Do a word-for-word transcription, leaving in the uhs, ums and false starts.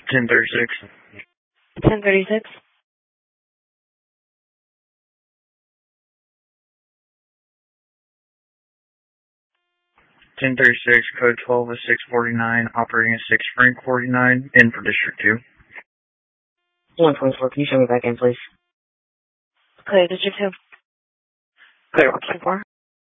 ten thirty-six. ten thirty-six. ten thirty-six, code twelve of six forty-nine, operating at six Frank forty-nine, in for District two. one twenty-four, can you show me back in, please? Clear District two. Clear one twenty-four.